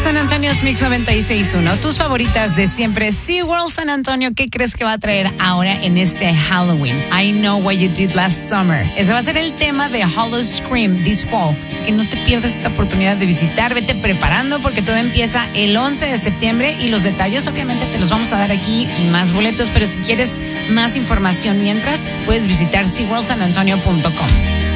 San Antonio's Mix 96.1. Tus favoritas de siempre. SeaWorld San Antonio, ¿qué crees que va a traer ahora en este Halloween? I Know What You Did Last Summer. Ese va a ser el tema de Hollow Scream this fall. Así que no te pierdas esta oportunidad de visitar. Vete preparando porque todo empieza el 11 de septiembre y los detalles obviamente te los vamos a dar aquí y más boletos. Pero si quieres más información mientras, puedes visitar SeaWorldSanAntonio.com.